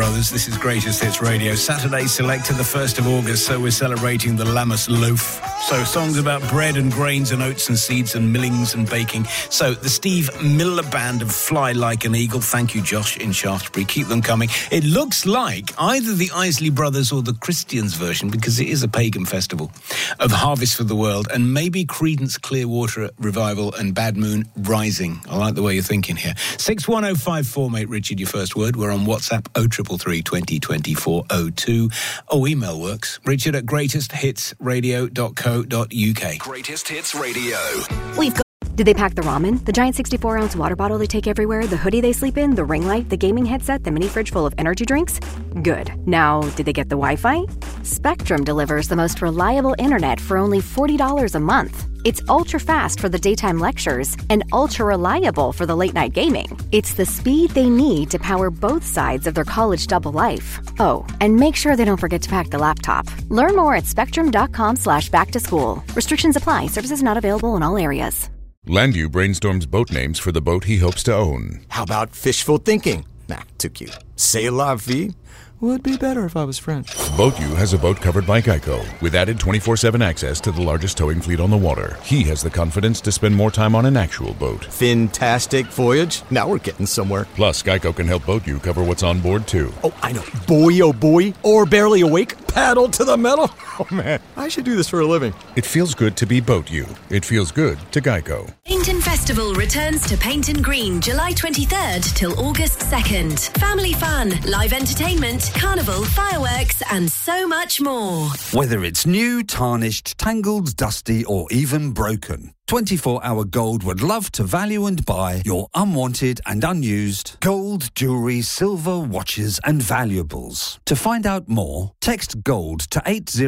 Brothers. This is Greatest Hits Radio. Saturday selected the 1st of August, so we're celebrating the Lammas loaf. So songs about bread and grains and oats and seeds and millings and baking. So the Steve Miller Band of Fly Like an Eagle. Thank you, Josh, in Shaftesbury. Keep them coming. It looks like either the Isley Brothers or the Christians version, because it is a pagan festival, of Harvest for the World, and maybe Creedence Clearwater Revival and Bad Moon Rising. I like the way you're thinking here. 61054, mate Richard, your first word. We're on WhatsApp 0333 2024 02. Oh, email works. Richard at greatesthitsradio.co.uk. Greatest Hits Radio. Did they pack the ramen, the giant 64-ounce water bottle they take everywhere, the hoodie they sleep in, the ring light, the gaming headset, the mini fridge full of energy drinks? Good. Now, did they get the Wi-Fi? Spectrum delivers the most reliable internet for only $40 a month. It's ultra-fast for the daytime lectures and ultra-reliable for the late-night gaming. It's the speed they need to power both sides of their college double life. Oh, and make sure they don't forget to pack the laptop. Learn more at spectrum.com/back-to-school. Restrictions apply. Services not available in all areas. Landu brainstorms boat names for the boat he hopes to own. How about fishful thinking? Nah, too cute. C'est la vie? Would be better if I was French. BoatU has a boat covered by Geico, with added 24/7 access to the largest towing fleet on the water. He has the confidence to spend more time on an actual boat. Fantastic voyage. Now we're getting somewhere. Plus, Geico can help BoatU cover what's on board, too. Oh, I know. Buoy, oh buoy, or barely awake, paddle to the metal. Oh, man, I should do this for a living. It feels good to be BoatU. It feels good to Geico. Painton Festival returns to Painton Green July 23rd till August 2nd. Family fun, live entertainment, carnival, fireworks, and so much more. Whether it's new, tarnished, tangled, dusty, or even broken, 24 Hour Gold would love to value and buy your unwanted and unused gold, jewellery, silver, watches and valuables. To find out more, text GOLD to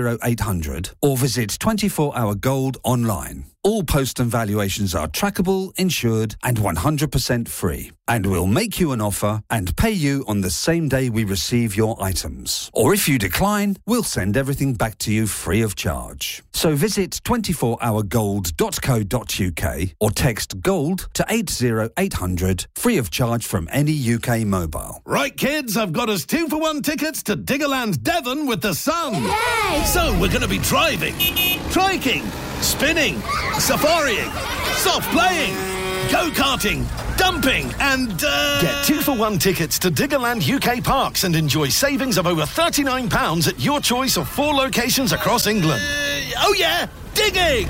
80800 or visit 24 Hour Gold online. All post and valuations are trackable, insured and 100% free. And we'll make you an offer and pay you on the same day we receive your items. Or if you decline, we'll send everything back to you free of charge. So visit 24hourgold.co.uk or text GOLD to 80800, free of charge from any UK mobile. Right, kids, I've got us 2-for-1 tickets to Diggerland Devon with the sun. Yay! So we're going to be driving, triking, spinning, safarying, soft playing, go-karting, dumping and, Get 2-for-1 tickets to Diggerland UK Parks and enjoy savings of over £39 at your choice of 4 locations across England. Oh yeah, digging!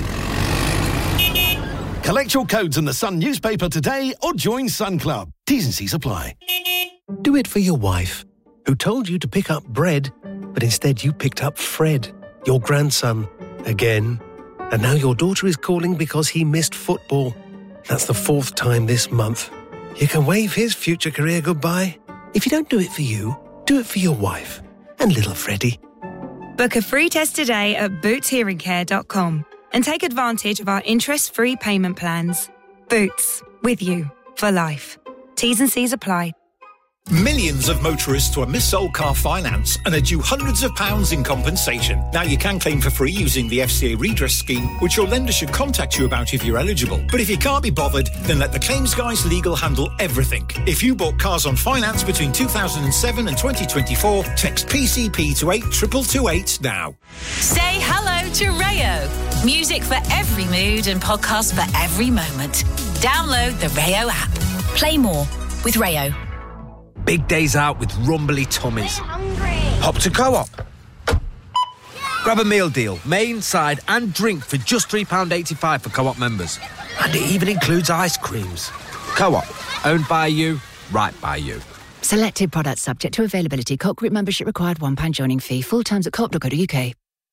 Collect your codes in the Sun newspaper today or join Sun Club. T's and C's apply. Do it for your wife, who told you to pick up bread, but instead you picked up Fred, your grandson, again. And now your daughter is calling because he missed football. That's the 4th time this month. You can wave his future career goodbye. If you don't do it for you, do it for your wife and little Freddie. Book a free test today at bootshearingcare.com and take advantage of our interest-free payment plans. Boots, with you for life. T's and C's apply. Millions of motorists were mis-sold car finance and are due hundreds of pounds in compensation. Now you can claim for free using the FCA redress scheme, which your lender should contact you about if you're eligible. But if you can't be bothered, then let the Claims Guys Legal handle everything. If you bought cars on finance between 2007 and 2024, text PCP to 82228 now. Say hello to Rayo. Music for every mood and podcasts for every moment. Download the Rayo app. Play more with Rayo. Big days out with rumbly tummies. Hop to Co-op. Grab a meal deal, main, side and drink for just £3.85 for Co-op members. And it even includes ice creams. Co-op, owned by you, right by you. Selected products subject to availability. Co-op group membership required, £1 joining fee. Full terms at co-op.co.uk.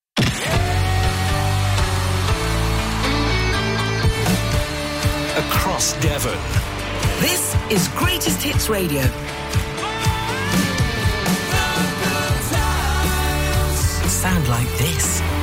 Across Devon. This is Greatest Hits Radio. Sound like this.